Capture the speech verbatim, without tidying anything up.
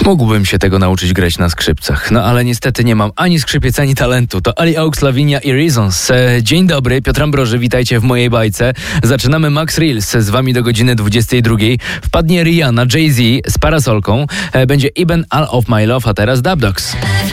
Mógłbym się tego nauczyć grać na skrzypcach, no ale niestety nie mam ani skrzypiec, ani talentu. To Ali Aux, Lavinia i Reasons. E, dzień dobry, Piotr Ambroży, witajcie w mojej bajce. Zaczynamy Max Reels z wami do godziny dwudziestej drugiej. Wpadnie Rihanna, Jay-Z z parasolką. E, będzie Eben All of My Love, a teraz Dub Dogs.